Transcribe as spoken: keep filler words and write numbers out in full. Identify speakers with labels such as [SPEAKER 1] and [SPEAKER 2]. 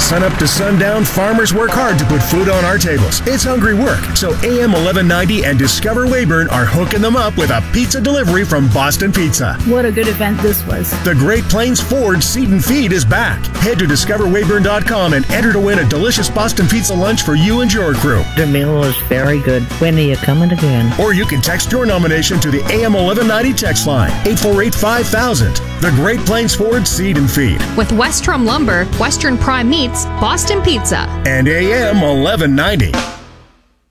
[SPEAKER 1] sunup to sundown, farmers work hard to put food on our tables. It's hungry work, so A M eleven ninety and Discover Weyburn are hooking them up with a pizza delivery from Boston Pizza.
[SPEAKER 2] What a good event this was.
[SPEAKER 1] The Great Plains Ford Seed and Feed is back. Head to discover weyburn dot com and enter to win a delicious Boston Pizza lunch for you and your crew.
[SPEAKER 3] The meal was very good. When are you coming again?
[SPEAKER 1] Or you can text your nomination to the A M eleven ninety text line, eight four eight, five thousand. The Great Plains Ford Seed and Feed.
[SPEAKER 4] With Westrom Lumber, Western Prime Meats, Boston Pizza.
[SPEAKER 1] And A M eleven ninety.